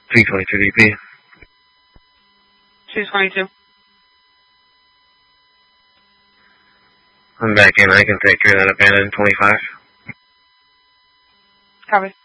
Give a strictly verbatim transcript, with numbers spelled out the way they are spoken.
three twenty-two D P. two twenty-two. I'm back in. I can take care of that abandoned twenty-five. Copy.